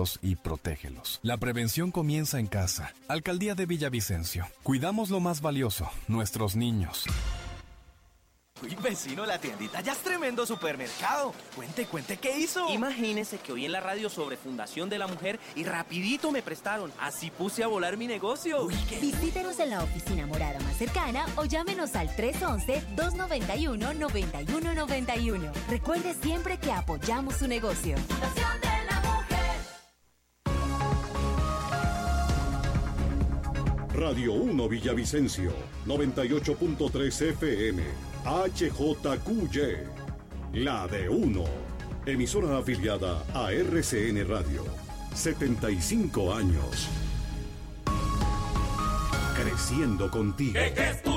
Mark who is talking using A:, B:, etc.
A: cuídalos y protégelos. La prevención comienza en casa. Alcaldía de Villavicencio. Cuidamos lo más valioso, nuestros niños.
B: Uy, vecino, la tiendita ya es tremendo supermercado. Cuente, ¿qué hizo?
C: Imagínese que oí en la radio sobre Fundación de la Mujer y rapidito me prestaron. Así puse a volar mi negocio.
B: Uy,
D: Visítenos en la oficina morada más cercana o llámenos al 311-291-9191. Recuerde siempre que apoyamos su negocio.
E: Fundación de la Mujer.
F: Radio 1 Villavicencio, 98.3 FM, HJQY, la de 1, emisora afiliada a RCN Radio, 75 años. Creciendo contigo.